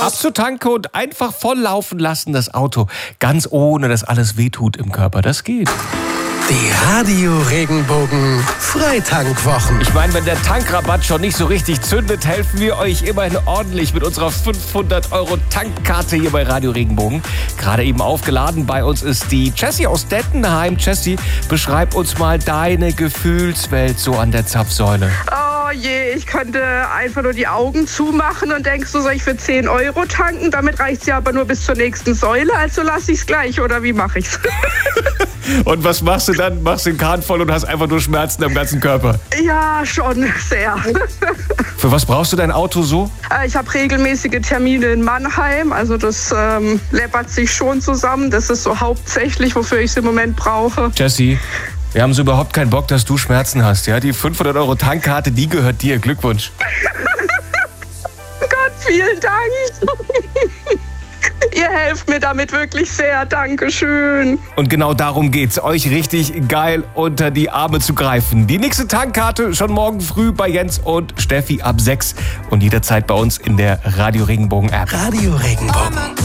Ab zur Tanke und einfach volllaufen lassen das Auto. Ganz ohne, dass alles wehtut im Körper. Das geht. Die Radio Regenbogen Freitankwwochen. Ich meine, wenn der Tankrabatt schon nicht so richtig zündet, helfen wir euch immerhin ordentlich mit unserer 500 € Tankkarte hier bei Radio Regenbogen. Gerade eben aufgeladen. Bei uns ist die Jessie aus Dettenheim. Jessie, beschreib uns mal deine Gefühlswelt so an der Zapfsäule. Oh je, ich könnte einfach nur die Augen zumachen und denkst, soll ich für 10 € tanken? Damit reicht es ja aber nur bis zur nächsten Säule, also lasse ich es gleich, oder wie mache ich's? Und was machst du dann? Machst den Kahn voll und hast einfach nur Schmerzen am ganzen Körper? Ja, schon sehr. Für was brauchst du dein Auto so? Ich habe regelmäßige Termine in Mannheim, also das läppert sich schon zusammen. Das ist so hauptsächlich, wofür ich es im Moment brauche. Jessie, wir haben so überhaupt keinen Bock, dass du Schmerzen hast. Ja? Die 500 € Tankkarte, die gehört dir. Glückwunsch. Gott, vielen Dank. Ihr helft mir damit wirklich sehr. Dankeschön. Und genau darum geht's, euch richtig geil unter die Arme zu greifen. Die nächste Tankkarte schon morgen früh bei Jens und Steffi ab 6 und jederzeit bei uns in der Radio Regenbogen App. Radio Regenbogen.